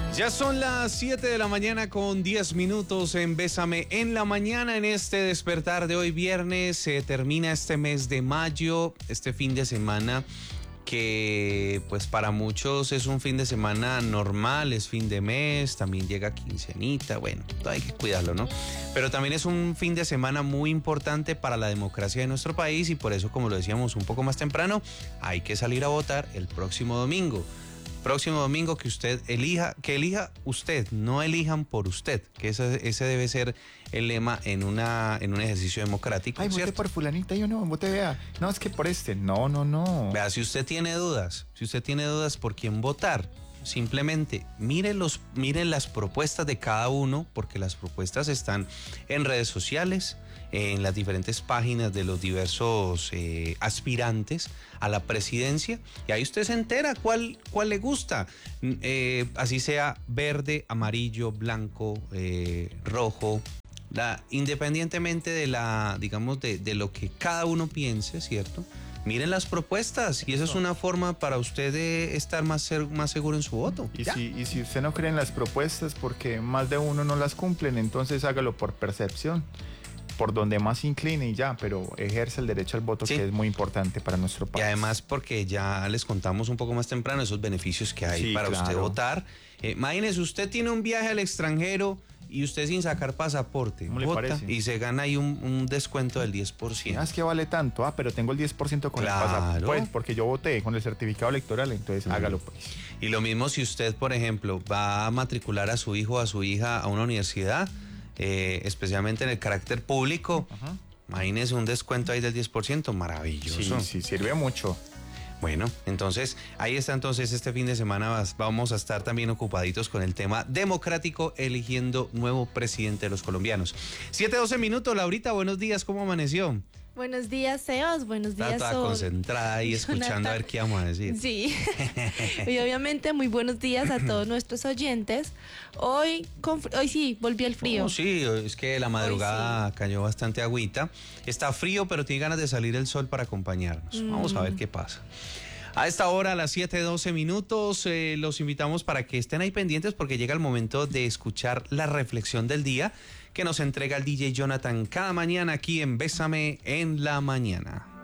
Ya son las 7 de la mañana con 10 minutos en Bésame en la mañana. En este despertar de hoy viernes se termina este mes de mayo, este fin de semana que pues para muchos es un fin de semana normal, es fin de mes, también llega quinceañita, bueno, hay que cuidarlo, ¿no? Pero también es un fin de semana muy importante para la democracia de nuestro país y por eso, como lo decíamos un poco más temprano, hay que salir a votar el próximo domingo. Próximo domingo que usted elija, que elija usted, no elijan por usted, que ese debe ser el lema en un ejercicio democrático. Ay, voté por fulanita, yo no, voté, vea. No, es que por este. No. Vea, si usted tiene dudas por quién votar, simplemente mire las propuestas de cada uno, porque las propuestas están en redes sociales, en las diferentes páginas de los diversos aspirantes a la presidencia, y ahí usted se entera cuál le gusta, así sea verde, amarillo, blanco, rojo, independientemente de de lo que cada uno piense, ¿cierto? Miren las propuestas y esa es una forma para usted de estar más seguro en su voto. Y si usted no cree en las propuestas porque más de uno no las cumplen, entonces hágalo por percepción, por donde más incline y ya, pero ejerce el derecho al voto, sí, que es muy importante para nuestro país. Y además porque ya les contamos un poco más temprano esos beneficios que hay, sí, para usted votar. Imagínese, usted tiene un viaje al extranjero y usted sin sacar pasaporte vota y se gana ahí un descuento del 10%. Es que vale tanto, pero tengo el 10% con el pasaporte, pues, porque yo voté con el certificado electoral, entonces hágalo pues. Y lo mismo si usted, por ejemplo, va a matricular a su hijo o a su hija a una universidad, especialmente en el carácter público, imagínese un descuento ahí del 10%, maravilloso. Sí, sirve mucho. Bueno, entonces, ahí está entonces este fin de semana vamos a estar también ocupaditos con el tema democrático, eligiendo nuevo presidente de los colombianos. 7:12 minutos, Laurita, buenos días, ¿cómo amaneció? Buenos días, Sebas, buenos días, Está toda concentrada y escuchando a ver qué vamos a decir. Sí, y obviamente muy buenos días a todos nuestros oyentes. Hoy sí, volvió el frío. Sí, es que la madrugada sí cayó bastante agüita. Está frío, pero tiene ganas de salir el sol para acompañarnos. Vamos a ver qué pasa. A esta hora, a las 7:12 minutos, los invitamos para que estén ahí pendientes porque llega el momento de escuchar la reflexión del día que nos entrega el DJ Jonathan cada mañana aquí en Bésame en la Mañana.